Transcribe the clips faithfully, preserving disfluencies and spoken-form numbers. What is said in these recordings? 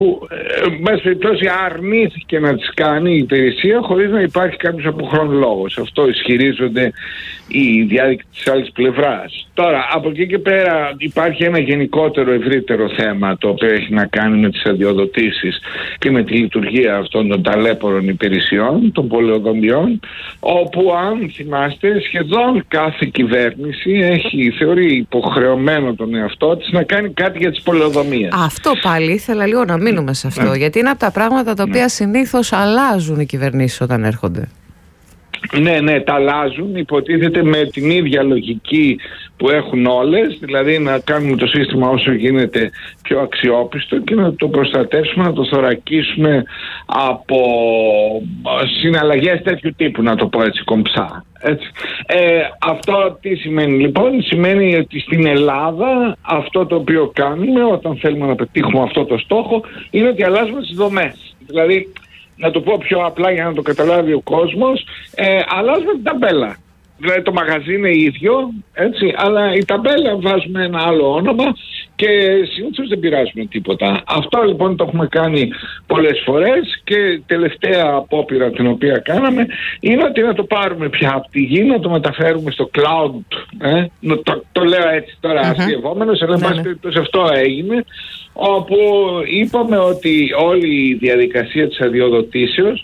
που μέσα περιπτώσει αρνήθηκε να τις κάνει η υπηρεσία χωρίς να υπάρχει κάποιος αποχρόν λόγος. Αυτό ισχυρίζονται οι διάδικοι της άλλης πλευράς. Τώρα, από εκεί και πέρα υπάρχει ένα γενικότερο ευρύτερο θέμα το οποίο έχει να κάνει με τις αδειοδοτήσεις και με τη λειτουργία αυτών των ταλέπορων υπηρεσιών, των πολεοδομιών, όπου αν θυμάστε σχεδόν κάθε κυβέρνηση έχει θεωρεί υποχρεωμένο τον εαυτό της να κάνει κάτι για τις πολεοδομίες. Αυτό πάλι ήθελα λίγο να μείνουμε σε αυτό, ναι. γιατί είναι από τα πράγματα τα οποία ναι. συνήθως αλλάζουν οι κυβερνήσεις όταν έρχονται. Ναι, ναι, τα αλλάζουν, υποτίθεται με την ίδια λογική που έχουν όλες, δηλαδή να κάνουμε το σύστημα όσο γίνεται πιο αξιόπιστο και να το προστατεύσουμε, να το θωρακίσουμε από συναλλαγές τέτοιου τύπου, να το πω έτσι κομψά. Έτσι. Ε, αυτό τι σημαίνει λοιπόν? Σημαίνει ότι στην Ελλάδα αυτό το οποίο κάνουμε όταν θέλουμε να πετύχουμε αυτό το στόχο είναι ότι αλλάζουμε τις δομές. Δηλαδή, να το πω πιο απλά για να το καταλάβει ο κόσμος, ε, αλλάζουμε την ταμπέλα. Δηλαδή το μαγαζί είναι ίδιο, έτσι, αλλά η ταμπέλα βάζουμε ένα άλλο όνομα και συνήθως δεν πειράζουμε τίποτα. Αυτό λοιπόν το έχουμε κάνει πολλές φορές και τελευταία απόπειρα την οποία κάναμε είναι ότι να το πάρουμε πια από τη γη, να το μεταφέρουμε στο cloud. Ε? Το, το λέω έτσι τώρα uh-huh. αστειευόμενος, αλλά εν πάση περιπτώσει αυτό έγινε, όπου είπαμε ότι όλη η διαδικασία της αδειοδοτήσεως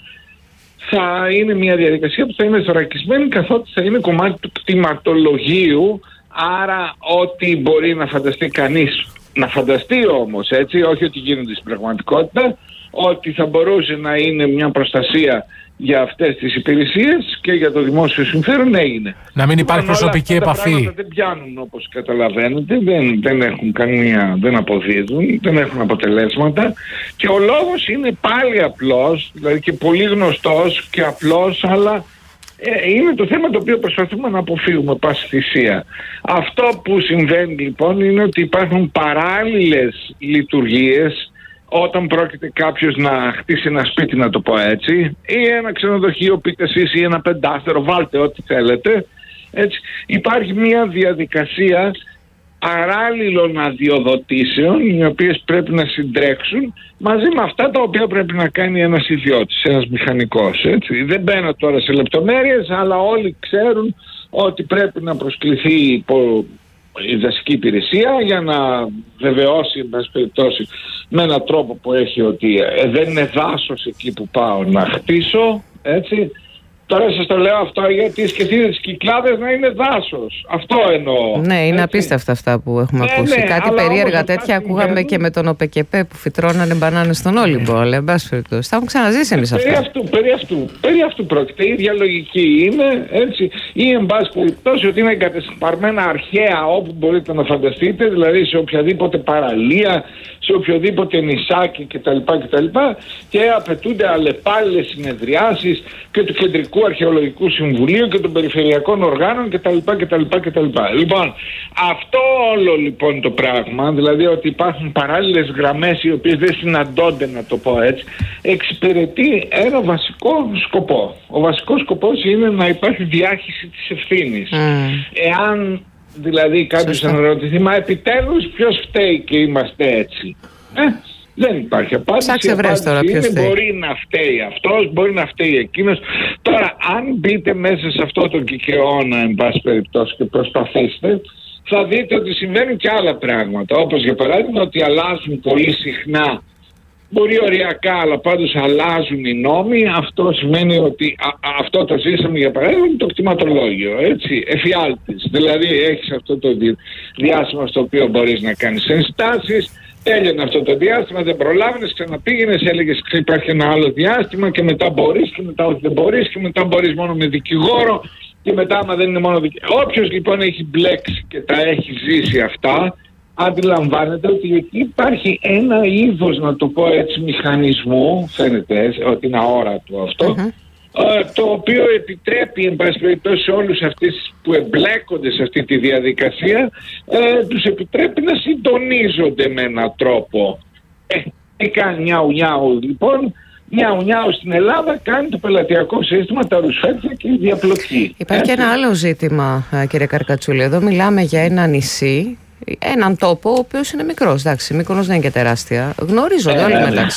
θα είναι μια διαδικασία που θα είναι θωρακισμένη, καθότι θα είναι κομμάτι του κτηματολογίου, άρα ό,τι μπορεί να φανταστεί κανείς, να φανταστεί όμως, έτσι, όχι ότι γίνονται στην πραγματικότητα, ότι θα μπορούσε να είναι μια προστασία για αυτές τις υπηρεσίες και για το δημόσιο συμφέρον έγινε. Να μην υπάρχει λοιπόν, προσωπική όλα επαφή. Τα δεν πιάνουν όπως καταλαβαίνετε, δεν, δεν έχουν καμία, δεν αποδίδουν, δεν έχουν αποτελέσματα και ο λόγος είναι πάλι απλός, δηλαδή και πολύ γνωστός και απλός, αλλά ε, είναι το θέμα το οποίο προσπαθούμε να αποφύγουμε πάση θυσία. Αυτό που συμβαίνει λοιπόν είναι ότι υπάρχουν παράλληλες λειτουργίες όταν πρόκειται κάποιος να χτίσει ένα σπίτι, να το πω έτσι, ή ένα ξενοδοχείο, πείτε εσείς, ή ένα πεντάστερο, βάλτε ό,τι θέλετε, έτσι, υπάρχει μια διαδικασία παράλληλων αδειοδοτήσεων οι οποίες πρέπει να συντρέξουν μαζί με αυτά τα οποία πρέπει να κάνει ένας ιδιώτης, ένας μηχανικός, έτσι. Δεν μπαίνω τώρα σε λεπτομέρειες, αλλά όλοι ξέρουν ότι πρέπει να προσκληθεί υπό η δασική υπηρεσία για να βεβαιώσει, εν πάση περιπτώσει, με έναν τρόπο που έχει ότι ε, δεν είναι δάσος εκεί που πάω να χτίσω, έτσι. Τώρα σας το λέω αυτό γιατί σκεφτείτε τις Κυκλάδες να είναι δάσος. Αυτό εννοώ. Ναι, είναι έτσι. Απίστευτα αυτά που έχουμε ναι, ακούσει. Ναι, Κάτι περίεργα τέτοια ακούγαμε συμβαίνουν. Και με τον ΟΠΕΚΕΠΕ που φυτρώνανε μπανάνες στον Όλυμπο. Αλλά εν πάση περιπτώσει. Τα έχουμε ξαναζήσει εμείς αυτά. Περί αυτού, περί αυτού, περί αυτού πρόκειται. Η ίδια λογική είναι, έτσι. Ή εν πάση περιπτώσει ότι είναι εγκατεστημένα αρχαία όπου μπορείτε να φανταστείτε, δηλαδή σε οποιαδήποτε παραλία, σε οποιοδήποτε νησάκι κτλ. κτλ. Και απαιτούνται αλλεπάλληλες συνεδριάσεις και του Κεντρικού Αρχαιολογικού Συμβουλίου και των περιφερειακών οργάνων κτλ. κτλ, κτλ. Λοιπόν, αυτό όλο λοιπόν το πράγμα, δηλαδή ότι υπάρχουν παράλληλες γραμμές οι οποίες δεν συναντώνται, να το πω έτσι, εξυπηρετεί ένα βασικό σκοπό. Ο βασικός σκοπός είναι να υπάρχει διάχυση της ευθύνης. Mm. Εάν δηλαδή κάποιος αναρωτηθεί, μα επιτέλους ποιος φταίει και είμαστε έτσι. Ε, δεν υπάρχει απάντηση. Ψάξε βρες τώρα ποιος είναι, φταίει. μπορεί να φταίει αυτός, μπορεί να φταίει εκείνος. Τώρα, αν μπείτε μέσα σε αυτό το κικαιώνα, εν πάση περιπτώσει, και προσπαθήστε, θα δείτε ότι συμβαίνουν και άλλα πράγματα. Όπως για παράδειγμα ότι αλλάζουν πολύ συχνά, μπορεί οριακά, αλλά πάντως αλλάζουν οι νόμοι. Αυτό σημαίνει ότι α, α, αυτό το ζήσαμε για παράδειγμα το κτηματολόγιο, έτσι, εφιάλτης. Δηλαδή έχεις αυτό το διάστημα στο οποίο μπορείς να κάνεις ενστάσεις, τέλειωνε αυτό το διάστημα, δεν προλάβαινες, ξαναπήγαινες, έλεγες υπάρχει ένα άλλο διάστημα και μετά μπορείς και μετά όχι δεν μπορείς και μετά μπορείς μόνο με δικηγόρο και μετά άμα δεν είναι μόνο δικηγόρο. Όποιος λοιπόν έχει μπλέξει και τα έχει ζήσει αυτά, αντιλαμβάνεται ότι εκεί υπάρχει ένα είδος, να το πω έτσι, μηχανισμού, φαίνεται ότι είναι αόρατο αυτό, uh-huh. το οποίο επιτρέπει, εν πάση περιπτώσει, σε όλους αυτούς που εμπλέκονται σε αυτή τη διαδικασία, ε, τους επιτρέπει να συντονίζονται με έναν τρόπο. Ε, τι κάνει νιάου νιάου λοιπόν? Νιάου νιάου στην Ελλάδα κάνει το πελατειακό σύστημα, τα ρουσφέτια και η διαπλοκή. Υπάρχει και ένα άλλο ζήτημα, κύριε Καρκατσούλη. Εδώ μιλάμε για ένα νησί έναν τόπο ο οποίος είναι μικρός. Εντάξει, η Μύκονος δεν είναι και τεράστια. Γνωρίζονται ε, όλοι ναι. μεταξύ